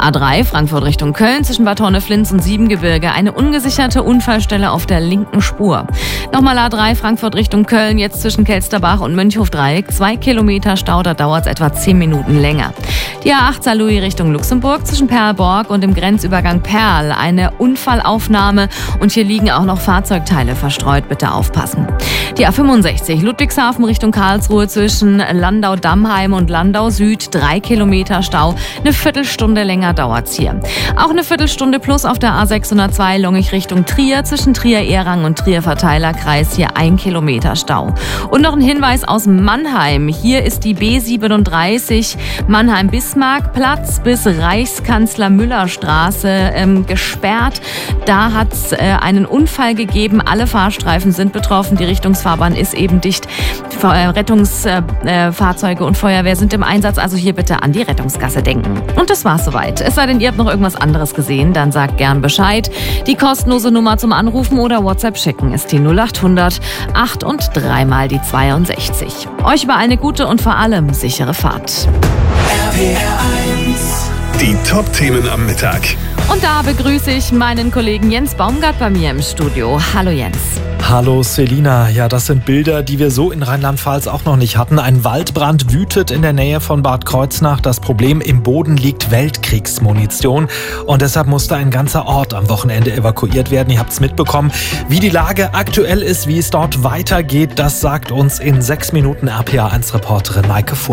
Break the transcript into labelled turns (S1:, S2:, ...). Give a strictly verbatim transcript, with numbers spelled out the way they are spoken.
S1: A drei Frankfurt Richtung Köln zwischen Bad Honneflins und Siebengebirge. Eine ungesicherte Unfallstelle auf der linken Spur. Nochmal A drei Frankfurt Richtung Köln, jetzt zwischen Kelsterbach und Mönchhofdreieck. Zwei Kilometer Stau, da dauert es etwa zehn Minuten länger. Die A acht Saarlouis Richtung Luxemburg zwischen Perlborg und dem Grenzübergang Perl. Eine Unfallaufnahme und hier liegen auch noch Fahrzeugteile verstreut. Bitte aufpassen. Die A fünfundsechzig Ludwigshafen Richtung Karlsruhe zwischen Landau-Dammheim und Landau Süd. Drei Kilometer Stau. Eine Viertelstunde länger dauert's hier. Auch eine Viertelstunde plus auf der A sechshundertzwei Longich Richtung Trier zwischen Trier-Ehrang und Trier-Verteilerkreis. Hier ein Kilometer Stau. Und noch ein Hinweis aus Mannheim. Hier ist die B siebenunddreißig Mannheim-Bismarck-Platz bis Reichskanzler-Müller-Straße ähm, gesperrt. Da hat es äh, einen Unfall gegeben. Alle Fahrstreifen sind betroffen. Die Richtungsfahrbahn ist eben dicht. Rettungsfahrzeuge äh, und Feuerwehr sind im Einsatz. Also hier bitte an die Rettungsgasse denken. Und das war's soweit. Es sei denn, ihr habt noch irgendwas anderes gesehen, dann sagt gern Bescheid. Die kostenlose Nummer zum Anrufen oder WhatsApp schicken ist die null acht hundert acht und dreimal die zweiundsechzig. Euch über eine gute und vor allem sichere Fahrt.
S2: R P R eins. Die Top-Themen am Mittag.
S1: Und da begrüße ich meinen Kollegen Jens Baumgart bei mir im Studio. Hallo Jens.
S3: Hallo Selina, ja, das sind Bilder, die wir so in Rheinland-Pfalz auch noch nicht hatten. Ein Waldbrand wütet in der Nähe von Bad Kreuznach. Das Problem: im Boden liegt Weltkriegsmunition und deshalb musste ein ganzer Ort am Wochenende evakuiert werden. Ihr habt es mitbekommen. Wie die Lage aktuell ist, wie es dort weitergeht, das sagt uns in sechs Minuten R P R eins Reporterin Maike Fuhr.